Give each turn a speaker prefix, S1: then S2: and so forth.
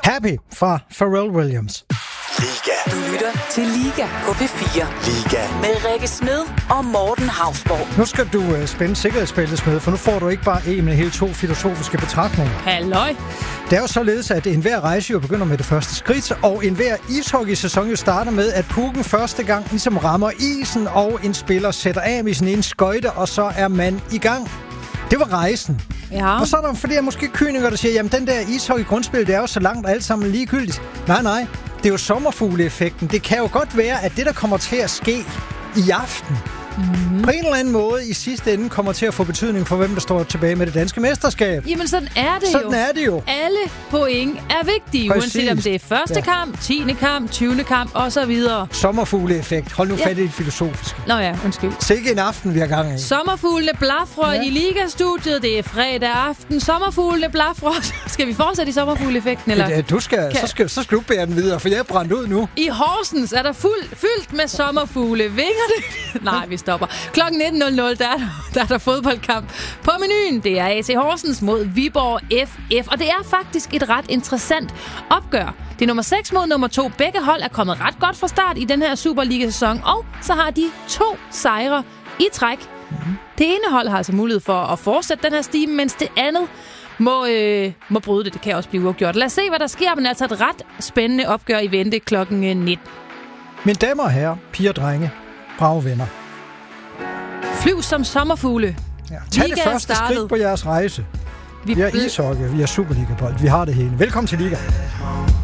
S1: Happy fra Pharrell Williams.
S2: Liga.
S3: Du lytter til Liga på P4.
S2: Liga.
S3: Med Rikke Smed og Morten Hausborg.
S1: Nu skal du spænde sikkerhedsbæltet, Smed, for nu får du ikke bare en, men hele 2 filosofiske betragtninger.
S4: Halløj.
S1: Det er jo således, at enhver rejse jo begynder med det første skridt, og enhver ishockeysæson jo starter med, at pucken første gang ligesom rammer isen, og en spiller sætter af med sin ene skøjte, og så er man i gang. Det var rejsen.
S4: Ja.
S1: Og så er der flere måske kyniker, der siger, jamen den der ishockey-grundspil, det er jo så langt alt sammen ligegyldigt. Nej. Det er jo sommerfugleeffekten. Det kan jo godt være, at det, der kommer til at ske i aften, på en eller anden måde i sidste ende kommer til at få betydning for, hvem der står tilbage med det danske mesterskab.
S4: Jamen, sådan er det
S1: Sådan er det jo.
S4: Alle point er vigtige,
S1: Præcis.
S4: uanset om det er første kamp, 10. kamp, 20. kamp og så videre.
S1: Sommerfugleeffekt. Hold nu fat i det filosofiske.
S4: Nå ja, undskyld.
S1: Sikke en aften, vi har gang i.
S4: Sommerfuglene blafrer i Liga-studiet. Det er fredag aften. Sommerfuglene blafrer. Skal vi fortsætte i sommerfugleeffekten, eller?
S1: Ja, så skal du bære den videre, for jeg er brændt ud nu.
S4: I Horsens er der fyldt med sommerfugle. Vinger det? Nej, vi stopper. Klokken 19.00, der er der fodboldkamp på menuen. Det er AC Horsens mod Viborg FF. Og det er faktisk et ret interessant opgør. Det er nummer 6 mod nummer 2. Begge hold er kommet ret godt fra start i den her Superliga-sæson. Og så har de 2 sejre i træk. Det ene hold har altså mulighed for at fortsætte den her stime, mens det andet må bryde det. Det kan også blive uafgjort. Lad os se, hvad der sker. Men altså et ret spændende opgør i vente klokken 19.
S1: Mine damer og herrer, piger og drenge, brave venner.
S4: Flyv som sommerfugle.
S1: Ja, tag det første skridt på jeres rejse. Vi har ishockey, vi har Superliga-bold, vi har det hele. Velkommen til Liga.